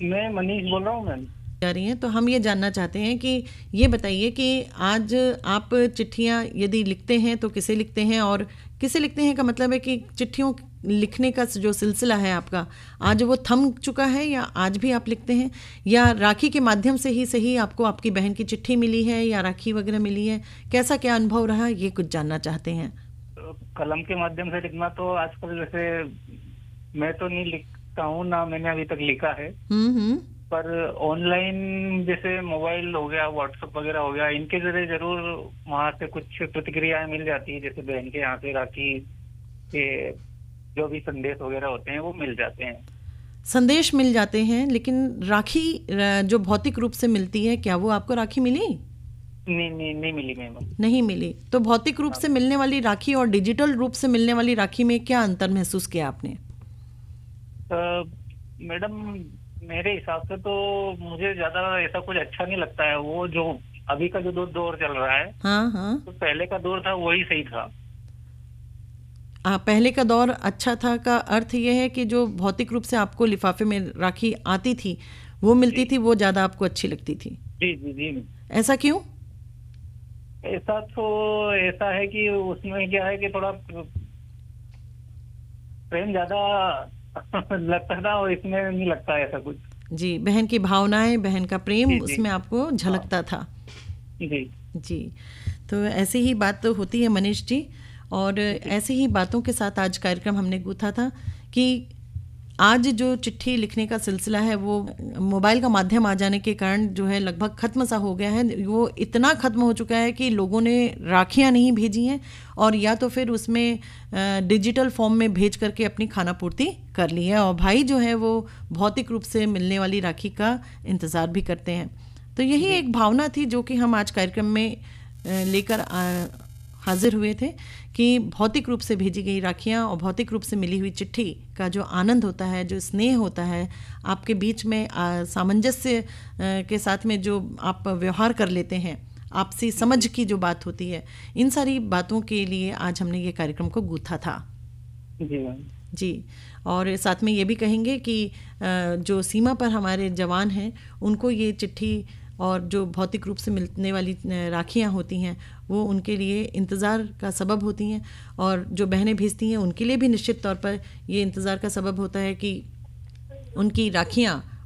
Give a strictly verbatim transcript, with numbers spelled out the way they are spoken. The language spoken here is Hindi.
मैं मनीष बोल रहा हूँ मैम। जा रही हैं, तो हम ये जानना चाहते हैं कि ये बताइए कि आज आप चिट्ठियाँ यदि लिखते हैं तो किसे लिखते हैं, और किसे लिखते हैं का मतलब है कि चिट्ठियों लिखने का जो सिलसिला है आपका, आज वो थम चुका है या आज भी आप लिखते हैं, या राखी के माध्यम से ही सही आपको आपकी बहन की चिट्ठी मिली है या राखी वगैरह मिली है, कैसा क्या अनुभव रहा, ये कुछ जानना चाहते हैं। तो कलम के माध्यम से लिखना तो आजकल जैसे मैं तो नहीं लिखता हूँ, ना मैंने अभी तक लिखा है। हम्म हम्म पर ऑनलाइन जैसे मोबाइल हो गया, व्हाट्सएप वगैरह हो गया, इनके जरिए जरूर वहां से कुछ प्रतिक्रियाएं मिल जाती है। जैसे बहन के यहाँ से राखी के जो भी संदेश वगैरह होते हैं वो मिल जाते हैं। संदेश मिल जाते हैं, लेकिन राखी अ, जो भौतिक रूप से मिलती है, क्या वो आपको राखी मिली? नहीं नहीं नहीं मिली मैम। नहीं मिली। तो भौतिक रूप हाँ। से मिलने वाली राखी और डिजिटल रूप से मिलने वाली राखी में क्या अंतर महसूस किया आपने? अ, मैडम, मेरे हिसाब से तो मुझे ज्यादा ऐसा कुछ अच्छा नहीं लगता है। वो जो अभी का जो दो दौर चल रहा है, हाँ हाँ। तो पहले का दौर था वही सही था। आ, पहले का दौर अच्छा था का अर्थ यह है कि जो भौतिक रूप से आपको लिफाफे में राखी आती थी, वो मिलती जी थी, वो ज़्यादा आपको अच्छी लगती थी। जी जी जी। ऐसा क्यों? ऐसा तो ऐसा है कि उसमें क्या है कि थोड़ा प्रेम ज्यादा लगता था, और इसमें नहीं लगता है ऐसा कुछ। जी, बहन की भावनाएं, बहन का प्रेम जी जी। उसमें आपको हाँ। झलकता था। जी जी, तो ऐसी ही बात तो होती है मनीष जी। और जी ऐसी ही बातों के साथ आज कार्यक्रम हमने गूथा था कि आज जो चिट्ठी लिखने का सिलसिला है वो मोबाइल का माध्यम आ जाने के कारण जो है लगभग ख़त्म सा हो गया है। वो इतना ख़त्म हो चुका है कि लोगों ने राखियाँ नहीं भेजी हैं, और या तो फिर उसमें अ, डिजिटल फॉर्म में भेज करके अपनी खाना पूर्ति कर ली है, और भाई जो है वो भौतिक रूप से मिलने वाली राखी का इंतज़ार भी करते हैं। तो यही जी एक भावना थी जो कि हम आज कार्यक्रम में अ, लेकर आ- हाजिर हुए थे कि भौतिक रूप से भेजी गई राखियाँ और भौतिक रूप से मिली हुई चिट्ठी का जो आनंद होता है, जो स्नेह होता है आपके बीच में, आ, सामंजस्य अ, के साथ में जो आप व्यवहार कर लेते हैं, आपसी समझ जी की जो बात होती है, इन सारी बातों के लिए आज हमने ये कार्यक्रम को गूथा था। जी मैम। जी, और साथ में ये भी कहेंगे कि अ, जो सीमा पर हमारे जवान हैं, उनको ये चिट्ठी और जो भौतिक रूप से मिलने वाली अ, राखियाँ होती हैं, वो उनके लिए इंतज़ार का सबब होती हैं, और जो बहनें भेजती हैं उनके लिए भी निश्चित तौर पर ये इंतज़ार का सबब होता है कि उनकी राखियाँ